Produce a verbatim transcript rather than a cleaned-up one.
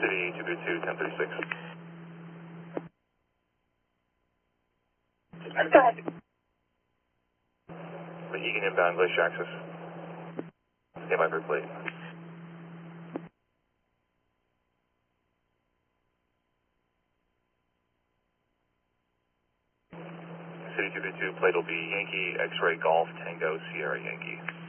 City two two two, ten thirty-six. Go ahead. Mohegan inbound Glacier Access. Stand by for plate. City two two two, plate will be Yankee X-Ray Golf Tango Sierra Yankee.